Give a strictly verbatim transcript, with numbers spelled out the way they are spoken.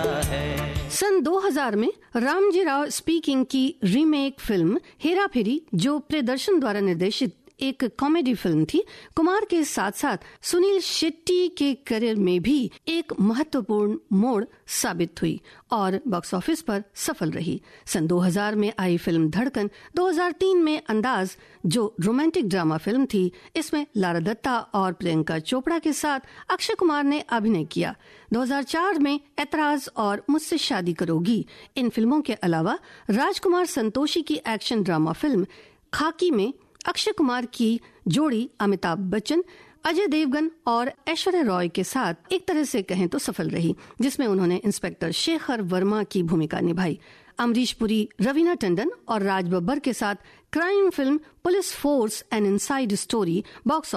है। सन दो हज़ार में रामजी राव स्पीकिंग की रीमेक फिल्म हेरा फेरी, जो प्रियदर्शन द्वारा निर्देशित एक कॉमेडी फिल्म थी, कुमार के साथ साथ सुनील शेट्टी के करियर में भी एक महत्वपूर्ण मोड़ साबित हुई और बॉक्स ऑफिस पर सफल रही। सन दो हज़ार में आई फिल्म धड़कन, दो हज़ार तीन में अंदाज, जो रोमांटिक ड्रामा फिल्म थी, इसमें लारा दत्ता और प्रियंका चोपड़ा के साथ अक्षय कुमार ने अभिनय किया। दो हज़ार चार में ऐतराज और मुझसे शादी करोगी, इन फिल्मों के अलावा राजकुमार संतोषी की एक्शन ड्रामा फिल्म खाकी में अक्षय कुमार की जोड़ी अमिताभ बच्चन, अजय देवगन और ऐश्वर्या रॉय के साथ एक तरह से कहें तो सफल रही, जिसमें उन्होंने इंस्पेक्टर शेखर वर्मा की भूमिका निभाई। अमरीश पुरी, रवीना टंडन और राज बब्बर के साथ crime film police force an inside story box